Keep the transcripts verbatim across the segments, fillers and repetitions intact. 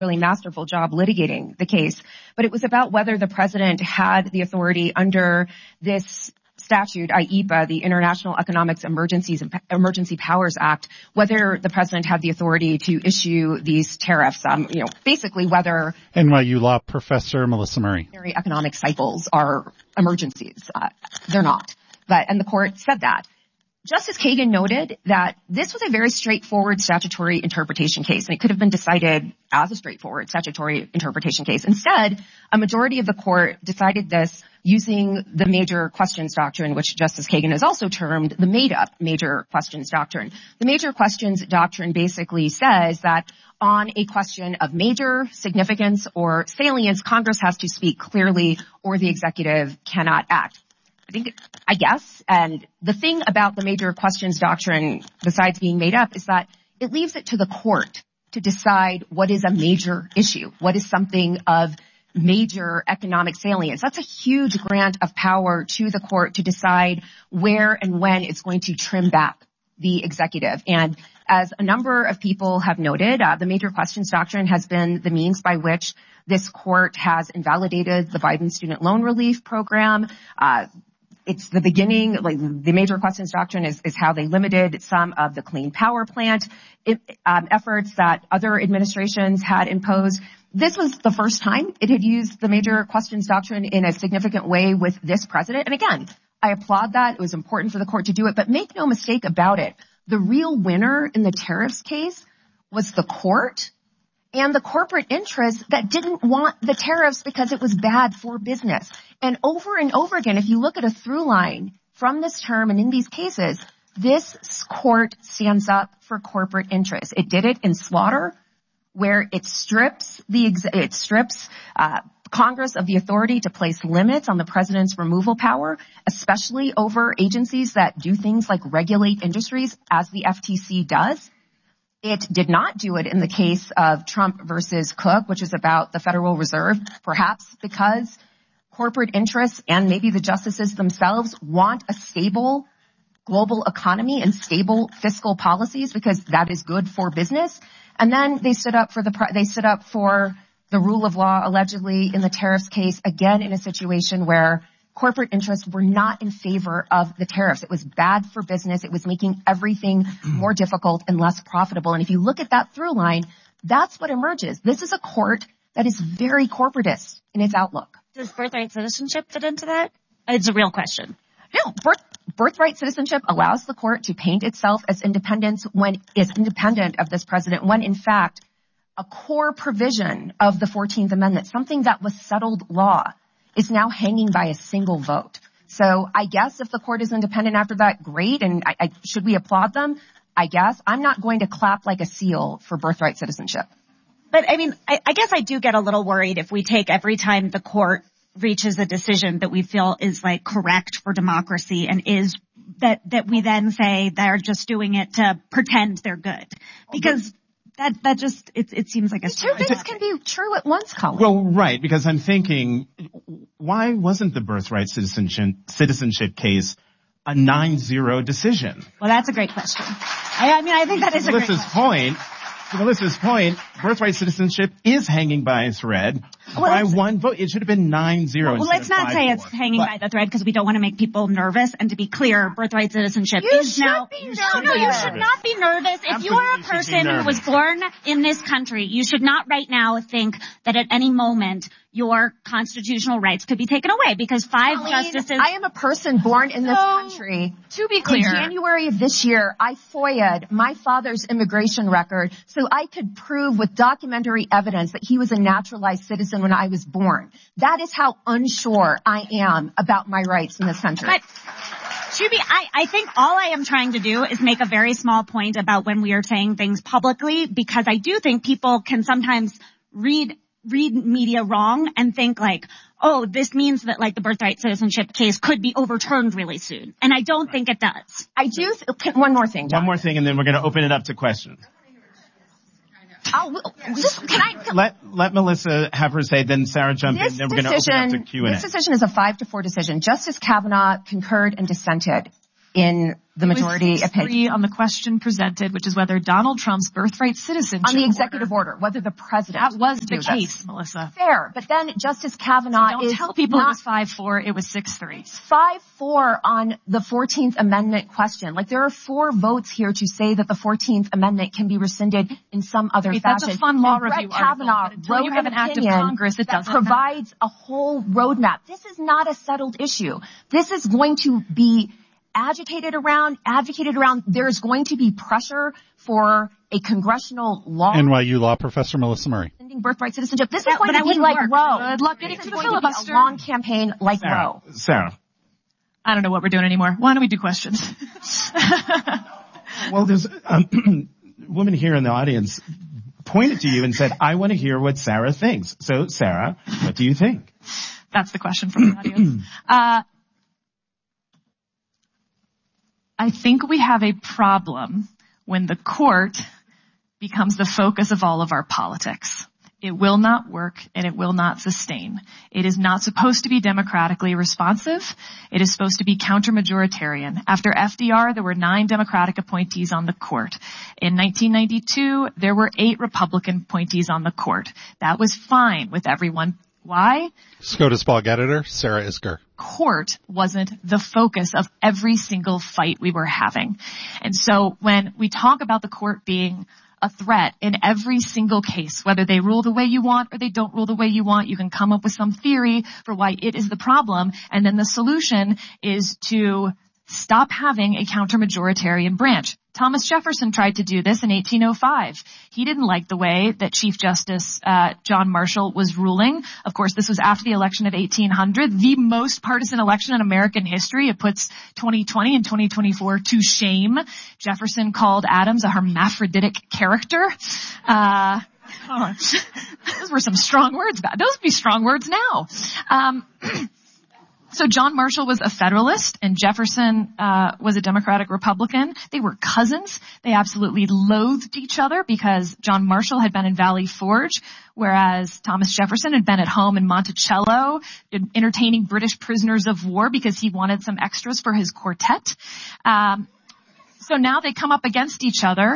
really masterful job litigating the case, but it was about whether the president had the authority under this statute, I E P A, the International Economic Emergencies and Emergency Powers Act, whether the president had the authority to issue these tariffs, um, you know, basically whether N Y U law professor Melissa Murray. Economic cycles are emergencies. Uh, they're not. But, and the court said that. Justice Kagan noted that this was a very straightforward statutory interpretation case, and it could have been decided as a straightforward statutory interpretation case. Instead, a majority of the court decided this using the major questions doctrine, which Justice Kagan has also termed the made-up major questions doctrine. The major questions doctrine basically says that on a question of major significance or salience, Congress has to speak clearly or the executive cannot act. I think, I guess, and the thing about the major questions doctrine, besides being made up, is that it leaves it to the court to decide what is a major issue, what is something of major economic salience. That's a huge grant of power to the court to decide where and when it's going to trim back the executive. And as a number of people have noted, uh, the major questions doctrine has been the means by which this court has invalidated the Biden student loan relief program. Uh, It's the beginning, like the major questions doctrine is, is how they limited some of the clean power plant it, um, efforts that other administrations had imposed. This was the first time it had used the major questions doctrine in a significant way with this president. And again, I applaud that. It was important for the court to do it, but make no mistake about it. The real winner in the tariffs case was the court and the corporate interests that didn't want the tariffs because it was bad for business. And over and over again, if you look at a through line from this term and in these cases, this court stands up for corporate interests. It did it in Slaughter, where it strips the ex- it strips uh, Congress of the authority to place limits on the president's removal power, especially over agencies that do things like regulate industries, as the F T C does. It did not do it in the case of Trump versus Cook, which is about the Federal Reserve, perhaps because corporate interests and maybe the justices themselves want a stable global economy and stable fiscal policies because that is good for business. And then they stood up for the they stood up for the rule of law, allegedly in the tariffs case, again in a situation where corporate interests were not in favor of the tariffs. It was bad for business. It was making everything more difficult and less profitable. And if you look at that through line, that's what emerges. This is a court that is very corporatist in its outlook. Does birthright citizenship fit into that? It's a real question. No, birth, birthright citizenship allows the court to paint itself as independent when is independent of this president, when in fact a core provision of the fourteenth Amendment, something that was settled law, is now hanging by a single vote. So I guess if the court is independent after that, great. And I, I, should we applaud them? I guess. I'm not going to clap like a seal for birthright citizenship. But I mean, I, I guess I do get a little worried if we take every time the court reaches a decision that we feel is like correct for democracy and is that, that we then say they're just doing it to pretend they're good. Because That that just, it, it seems like a... Two things can be true at once, Colin. Well, right, because I'm thinking, why wasn't the birthright citizenship, citizenship case a nine zero decision? Well, that's a great question. I, I mean, I think that is a great question. Point, to Melissa's point, birthright citizenship is hanging by a thread well, by one vote. It should have been nine zero. Well, let's not say it's hanging but, by the thread because we don't want to make people nervous. And to be clear, birthright citizenship you is now. Be no, no, you should not be nervous. If Absolutely, you are a person who was born in this country, you should not right now think that at any moment your constitutional rights could be taken away because five Colleen, justices. I am a person born in this so, country. To be clear, in January of this year, I F O I A'd my father's immigration record so I could prove with documentary evidence that he was a naturalized citizen when I was born. That is how unsure I am about my rights in this country. But, Shubi, I, I think all I am trying to do is make a very small point about when we are saying things publicly because I do think people can sometimes read read media wrong and think like, oh, this means that like the birthright citizenship case could be overturned really soon. And I don't think it does. I do. Th- one more thing, John. One more thing, and then we're going to open it up to questions. I'll, just, can I? Can, let let Melissa have her say, then Sarah jump in, then we're going to open it up to Q and A. This decision is a five to four decision. Justice Kavanaugh concurred and dissented in the majority opinion. Three on the question presented, which is whether Donald Trump's birthright citizenship on the executive order, order whether the president that was the do case, this. Melissa. Fair, but then Justice Kavanaugh so don't is tell people not, it was five four, it was six three. five four on the fourteenth Amendment question. Like there are four votes here to say that the fourteenth Amendment can be rescinded in some other Wait, fashion. That's a fun law and review Brett Kavanaugh article, wrote you have an act of Congress, it that doesn't provides matter. a whole roadmap. This is not a settled issue. This is going to be agitated around, advocated around. There's going to be pressure for a congressional law. N Y U law professor Melissa Murray. Birthright citizenship. This yeah, is going to be like work. Roe. Good luck getting this to is the going filibuster. To be a long campaign like Sarah, Roe. Sarah. I don't know what we're doing anymore. Why don't we do questions? Well, there's a um, woman here in the audience pointed to you and said, I want to hear what Sarah thinks. So, Sarah, what do you think? That's the question from the audience. Uh, I think we have a problem when the court becomes the focus of all of our politics. It will not work and it will not sustain. It is not supposed to be democratically responsive. It is supposed to be counter-majoritarian. After F D R, there were nine Democratic appointees on the court. In nineteen ninety-two, there were eight Republican appointees on the court. That was fine with everyone. Why? SCOTUS blog editor, Sarah Isgur. Court wasn't the focus of every single fight we were having. And so when we talk about the court being a threat in every single case, whether they rule the way you want or they don't rule the way you want, you can come up with some theory for why it is the problem. And then the solution is to stop having a counter-majoritarian branch. Thomas Jefferson tried to do this in eighteen oh five. He didn't like the way that Chief Justice uh, John Marshall was ruling. Of course, this was after the election of eighteen hundred, the most partisan election in American history. It puts twenty twenty and twenty twenty-four to shame. Jefferson called Adams a hermaphroditic character. Uh, oh, those were some strong words. Those would be strong words now. Um, So John Marshall was a Federalist and Jefferson uh was a Democratic Republican. They were cousins. They absolutely loathed each other because John Marshall had been in Valley Forge, whereas Thomas Jefferson had been at home in Monticello entertaining British prisoners of war because he wanted some extras for his quartet. Um So now they come up against each other,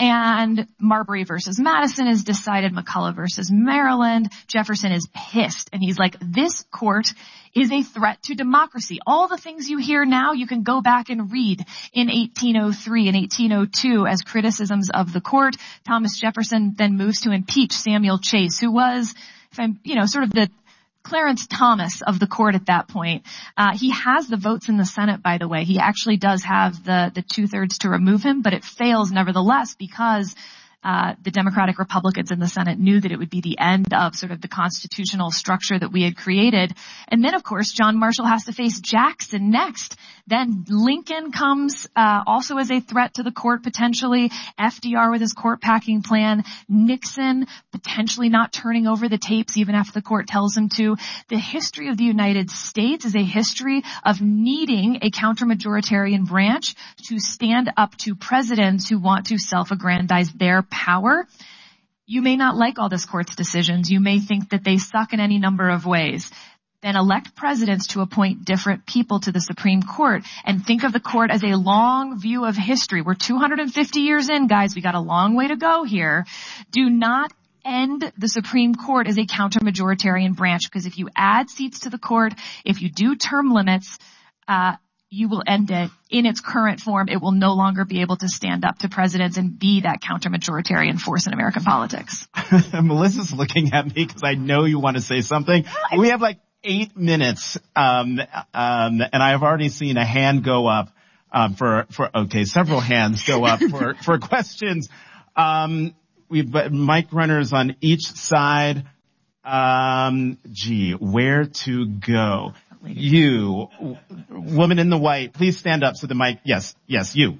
and Marbury versus Madison is decided, McCulloch versus Maryland. Jefferson is pissed, and he's like, this court is a threat to democracy. All the things you hear now, you can go back and read in eighteen oh three and eighteen oh two as criticisms of the court. Thomas Jefferson then moves to impeach Samuel Chase, who was, if I'm, you know, sort of the Clarence Thomas of the court at that point. Uh, he has the votes in the Senate, by the way. He actually does have the, the two-thirds to remove him, but it fails nevertheless because uh, the Democratic Republicans in the Senate knew that it would be the end of sort of the constitutional structure that we had created. And then, of course, John Marshall has to face Jackson next. Then Lincoln comes uh also as a threat to the court potentially. F D R with his court packing plan. Nixon potentially not turning over the tapes even after the court tells him to. The history of the United States is a history of needing a counter-majoritarian branch to stand up to presidents who want to self-aggrandize their power. You may not like all this court's decisions. You may think that they suck in any number of ways. Then elect presidents to appoint different people to the Supreme Court and think of the court as a long view of history. We're two hundred fifty years in, guys. We got a long way to go here. Do not end the Supreme Court as a counter-majoritarian branch, because if you add seats to the court, if you do term limits, uh, you will end it in its current form. It will no longer be able to stand up to presidents and be that counter-majoritarian force in American politics. Melissa's looking at me because I know you want to say something. We have like eight minutes, um, um, and I have already seen a hand go up um, for for okay, several hands go up for for questions. Um, we've got mic runners on each side. Um, gee, where to go? You, woman in the white, please stand up so the mic. Yes, yes, you.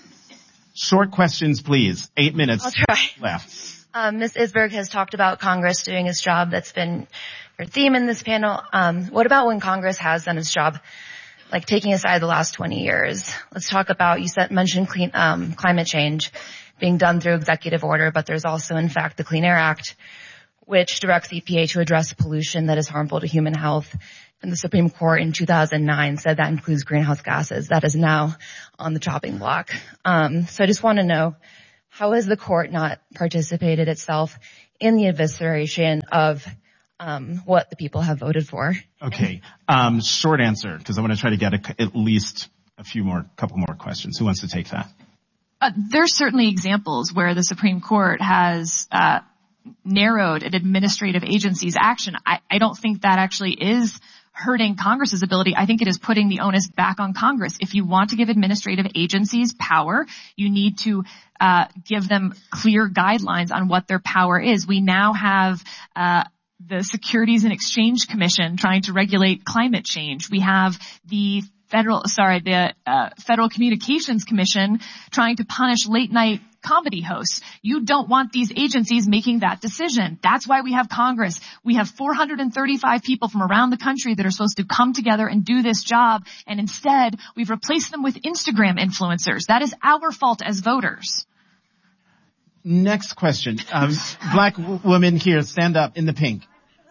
Short questions, please. Eight minutes I'll try. left. Um, Miz Isberg has talked about Congress doing its job. That's been your theme in this panel. Um, what about when Congress has done its job, like taking aside the last twenty years? Let's talk about, you said, mentioned clean, um, climate change being done through executive order, but there's also, in fact, the Clean Air Act. which directs E P A to address pollution that is harmful to human health. And the Supreme Court in two thousand nine said that includes greenhouse gases. That is now on the chopping block. Um, so I just want to know, how has the court not participated itself in the evisceration of um, what the people have voted for? Okay. Um, short answer, because I want to try to get a, at least a few more, couple more questions. Who wants to take that? Uh, there's certainly examples where the Supreme Court has uh, narrowed an administrative agency's action. I, I don't think that actually is hurting Congress's ability. I think it is putting the onus back on Congress. If you want to give administrative agencies power, you need to uh, give them clear guidelines on what their power is. We now have uh, the Securities and Exchange Commission trying to regulate climate change. We have the Federal, sorry, the uh, Federal Communications Commission trying to punish late night comedy hosts. You don't want these agencies making that decision. That's why we have Congress. We have four hundred thirty-five people from around the country that are supposed to come together and do this job. And instead, we've replaced them with Instagram influencers. That is our fault as voters. Next question. Um, black w- woman here, stand up in the pink.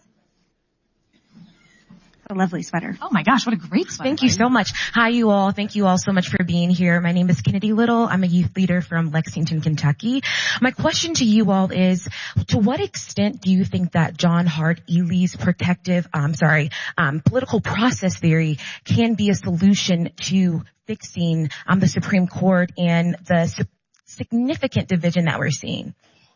A lovely sweater. Oh my gosh, what a great sweater. Thank you so much. Hi, you all. Thank you all so much for being here. My name is Kennedy Little. I'm a youth leader from Lexington, Kentucky. My question to you all is, to what extent do you think that John Hart Ely's protective, I'm sorry, um, political process theory can be a solution to fixing um, the Supreme Court and the su- significant division that we're seeing?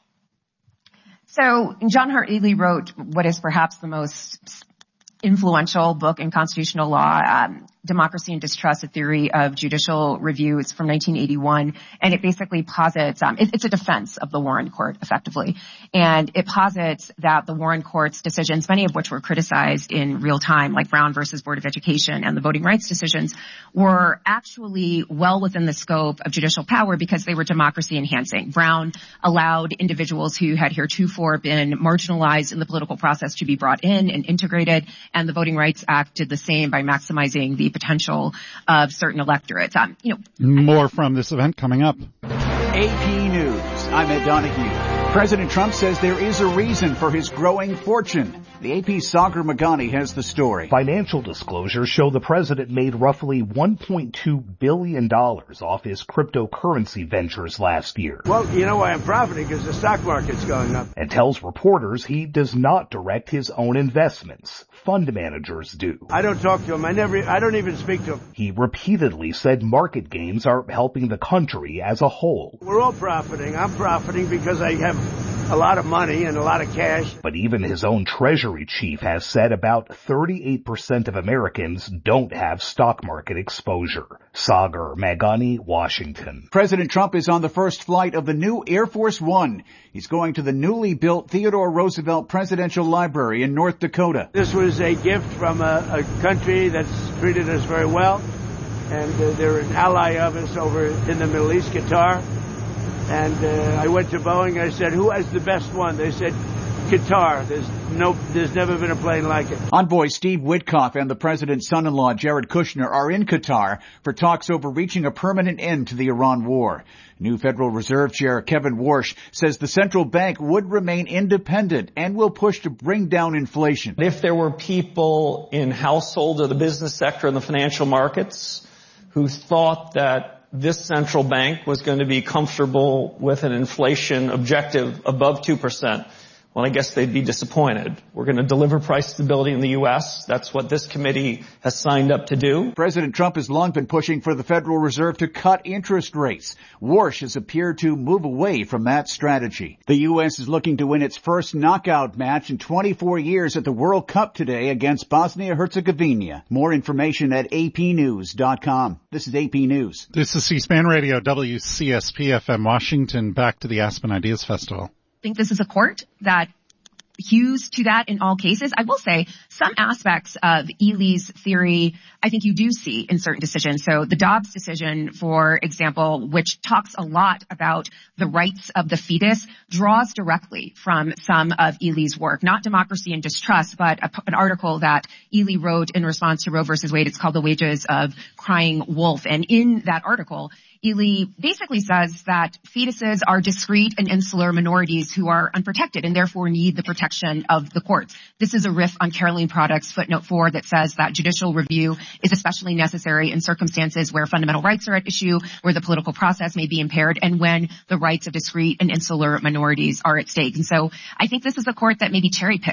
So John Hart Ely wrote what is perhaps the most influential book in constitutional law, um, Democracy and Distrust, a Theory of Judicial Review. It's from nineteen eighty-one, and it basically posits, um, it, it's a defense of the Warren Court, effectively. And it posits that the Warren Court's decisions, many of which were criticized in real time, like Brown versus Board of Education and the voting rights decisions, were actually well within the scope of judicial power because they were democracy enhancing. Brown allowed individuals who had heretofore been marginalized in the political process to be brought in and integrated, and the Voting Rights Act did the same by maximizing the potential of certain electorates. Um, you know, More from this event coming up. A P News. I'm Ed Donahue. President Trump says there is a reason for his growing fortune. The A P's Sagar Meghani has the story. Financial disclosures show the president made roughly one point two billion dollars off his cryptocurrency ventures last year. Well, you know why I'm profiting? Because the stock market's going up. And tells reporters he does not direct his own investments. Fund managers do. I don't talk to him. I never, I don't even speak to him. He repeatedly said market gains are helping the country as a whole. We're all profiting. I'm profiting because I have a lot of money and a lot of cash. But even his own Treasury chief has said about thirty-eight percent of Americans don't have stock market exposure. Sagar Meghani, Washington. President Trump is on the first flight of the new Air Force One. He's going to the newly built Theodore Roosevelt Presidential Library in North Dakota. This was a gift from a, a country that's treated us very well. And uh, they're an ally of us over in the Middle East, Qatar. And uh, I went to Boeing. I said, who has the best one? They said, Qatar. There's no, there's never been a plane like it. Envoy Steve Witkoff and the president's son-in-law Jared Kushner are in Qatar for talks over reaching a permanent end to the Iran war. New Federal Reserve Chair Kevin Warsh says the central bank would remain independent and will push to bring down inflation. If there were people in household or the business sector and the financial markets who thought that this central bank was going to be comfortable with an inflation objective above two percent, well, I guess they'd be disappointed. We're going to deliver price stability in the U S. That's what this committee has signed up to do. President Trump has long been pushing for the Federal Reserve to cut interest rates. Warsh has appeared to move away from that strategy. The U S is looking to win its first knockout match in twenty-four years at the World Cup today against Bosnia-Herzegovina. More information at a p news dot com. This is A P News. This is C-SPAN Radio, W C S P F M Washington. Back to the Aspen Ideas Festival. I think this is a court that hews to that in all cases. I will say some aspects of Ely's theory I think you do see in certain decisions. So the Dobbs decision, for example, which talks a lot about the rights of the fetus, draws directly from some of Ely's work, not Democracy and Distrust, but a, an article that Ely wrote in response to Roe versus Wade. It's called The Wages of Crying Wolf. And in that article, Ely basically says that fetuses are discrete and insular minorities who are unprotected and therefore need the protection of the courts. This is a riff on Caroline Products footnote four that says that judicial review is especially necessary in circumstances where fundamental rights are at issue, where the political process may be impaired, and when the rights of discrete and insular minorities are at stake. And so I think this is a court that maybe cherry-picked